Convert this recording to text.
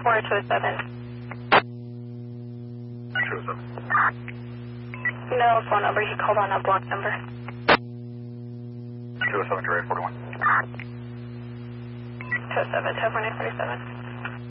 or 207? 207. No phone number. He called on a block number. 207 to 41. 207, 104847.